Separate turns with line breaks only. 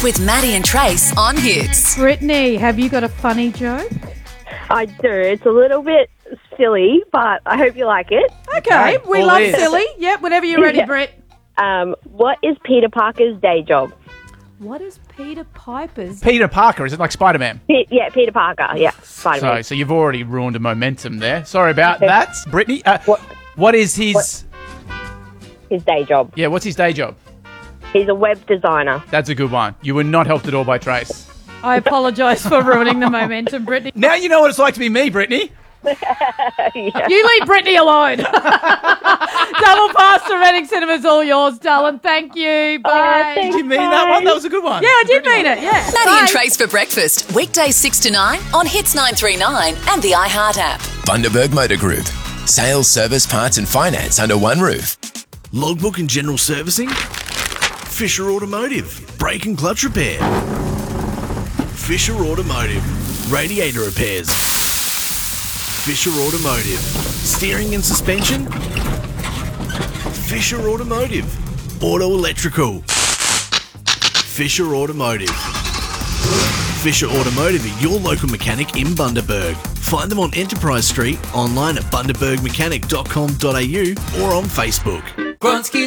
with Maddie and Trace on Hits.
Brittany, have you got a funny joke?
I do. It's a little bit silly, but I hope you like it.
Okay, we
all
love
ears.
silly. Yep, whenever you're ready,
Yeah.
Britt.
What is Peter Parker's day job?
What is Peter Piper's?
Peter Parker, is it like Spider-Man?
Peter Parker. Yeah, Spider-Man.
So you've already ruined a momentum there. Sorry about that. Brittany, what is his...
His day job.
Yeah, what's his day job?
He's a web designer.
That's a good one. You were not helped at all by Trace.
I apologise for ruining the momentum, Brittany.
Now you know what it's like to be me, Brittany.
You leave Brittany alone. Double pass to Reading Cinemas, all yours, darling. Thank you. Bye.
thanks.
Did you mean that one? That was a good one.
Yeah, I did mean it. Yeah.
Maddie
Bye.
and Trace for breakfast. Weekdays 6 to 9 on Hits 939 and the iHeart app.
Bundaberg Motor Group. Sales, service, parts and finance under one roof.
Logbook and general servicing? Fisher Automotive. Brake and clutch repair. Fisher Automotive. Radiator repairs. Fisher Automotive. Steering and suspension? Fisher Automotive. Auto electrical. Fisher Automotive. Fisher Automotive are your local mechanic in Bundaberg. Find them on Enterprise Street, online at bundabergmechanic.com.au or on Facebook.